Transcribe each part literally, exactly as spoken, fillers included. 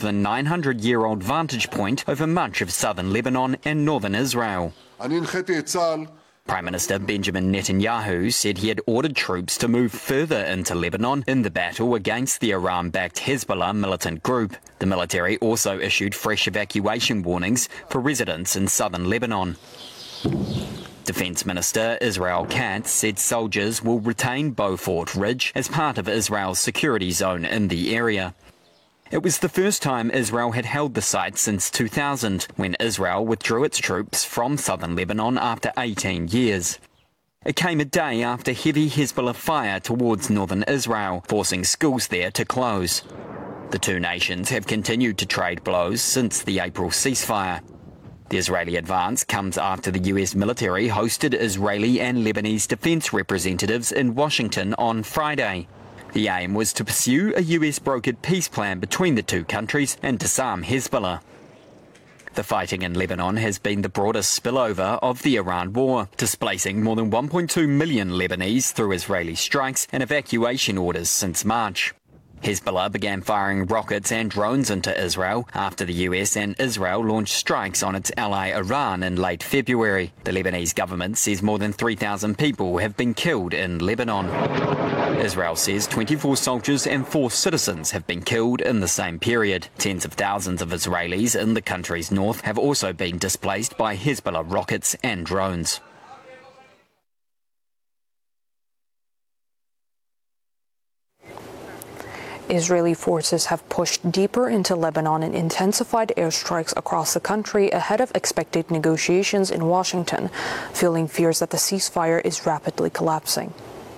the nine hundred year old vantage point over much of southern Lebanon and northern Israel. Prime Minister Benjamin Netanyahu said he had ordered troops to move further into Lebanon in the battle against the Iran-backed Hezbollah militant group. The military also issued fresh evacuation warnings for residents in southern Lebanon. Defence Minister Israel Katz said soldiers will retain Beaufort Ridge as part of Israel's security zone in the area. It was the first time Israel had held the site since two thousand, when Israel withdrew its troops from southern Lebanon after eighteen years. It came a day after heavy Hezbollah fire towards northern Israel, forcing schools there to close. The two nations have continued to trade blows since the April ceasefire. The Israeli advance comes after the U S military hosted Israeli and Lebanese defence representatives in Washington on Friday. The aim was to pursue a U S-brokered peace plan between the two countries and disarm Hezbollah. The fighting in Lebanon has been the broadest spillover of the Iran war, displacing more than one point two million Lebanese through Israeli strikes and evacuation orders since March. Hezbollah began firing rockets and drones into Israel after the U S and Israel launched strikes on its ally Iran in late February. The Lebanese government says more than three thousand people have been killed in Lebanon. Israel says twenty-four soldiers and four citizens have been killed in the same period. Tens of thousands of Israelis in the country's north have also been displaced by Hezbollah rockets and drones. Israeli forces have pushed deeper into Lebanon and intensified airstrikes across the country ahead of expected negotiations in Washington, fueling fears that the ceasefire is rapidly collapsing.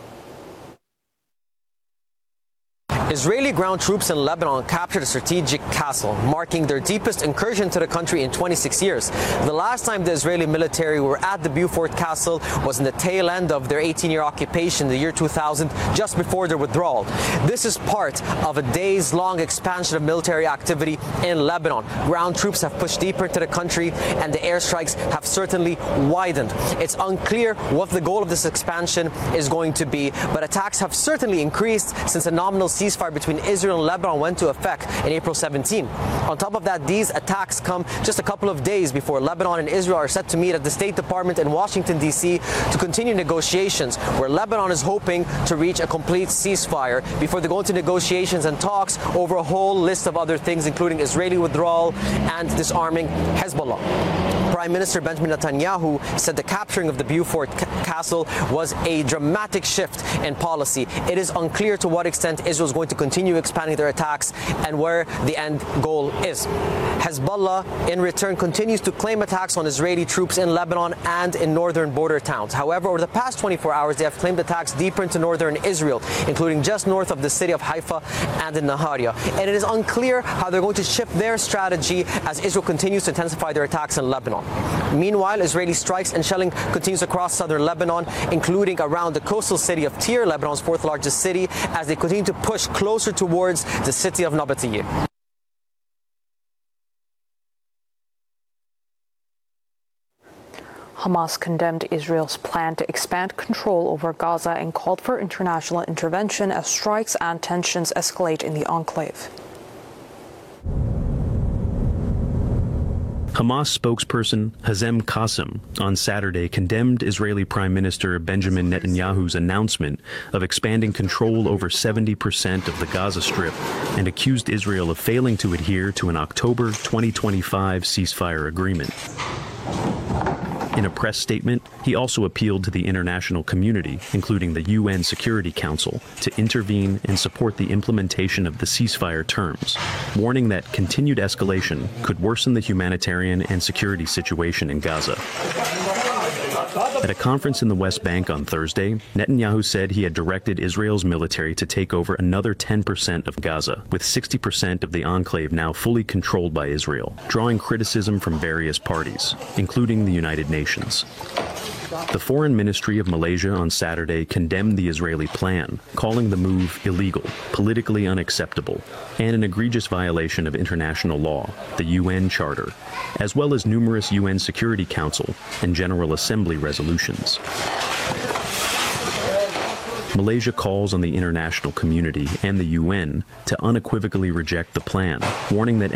Israeli ground troops in Lebanon captured a strategic castle, marking their deepest incursion to the country in twenty-six years. The last time the Israeli military were at the Beaufort Castle was in the tail end of their eighteen year occupation in the year two thousand, just before their withdrawal. This is part of a days-long expansion of military activity in Lebanon. Ground troops have pushed deeper into the country, and the airstrikes have certainly widened. It's unclear what the goal of this expansion is going to be, but attacks have certainly increased since a nominal ceasefire between Israel and Lebanon went into effect in April seventeenth. On top of that, these attacks come just a couple of days before Lebanon and Israel are set to meet at the State Department in Washington, D C to continue negotiations, where Lebanon is hoping to reach a complete ceasefire before they go into negotiations and talks over a whole list of other things, including Israeli withdrawal and disarming Hezbollah. Prime Minister Benjamin Netanyahu said the capturing of the Beaufort Castle was a dramatic shift in policy. It is unclear to what extent Israel is going to continue expanding their attacks and where the end goal is. Hezbollah, in return, continues to claim attacks on Israeli troops in Lebanon and in northern border towns. However, over the past twenty-four hours, they have claimed attacks deeper into northern Israel, including just north of the city of Haifa and in Nahariya. And it is unclear how they're going to shift their strategy as Israel continues to intensify their attacks in Lebanon. Meanwhile, Israeli strikes and shelling continues across southern Lebanon, including around the coastal city of Tyre, Lebanon's fourth largest city, as they continue to push closer towards the city of Nabateeh. Hamas condemned Israel's plan to expand control over Gaza and called for international intervention as strikes and tensions escalate in the enclave. Hamas spokesperson Hazem Qassem on Saturday condemned Israeli Prime Minister Benjamin Netanyahu's announcement of expanding control over seventy percent of the Gaza Strip and accused Israel of failing to adhere to an October twenty twenty-five ceasefire agreement. In a press statement, he also appealed to the international community, including the U N Security Council, to intervene and support the implementation of the ceasefire terms, warning that continued escalation could worsen the humanitarian and security situation in Gaza. At a conference in the West Bank on Thursday, Netanyahu said he had directed Israel's military to take over another ten percent of Gaza, with sixty percent of the enclave now fully controlled by Israel, drawing criticism from various parties, including the United Nations. The Foreign Ministry of Malaysia on Saturday condemned the Israeli plan, calling the move illegal, politically unacceptable, and an egregious violation of international law, the U N Charter, as well as numerous U N Security Council and General Assembly resolutions. Malaysia calls on the international community and the U N to unequivocally reject the plan, warning that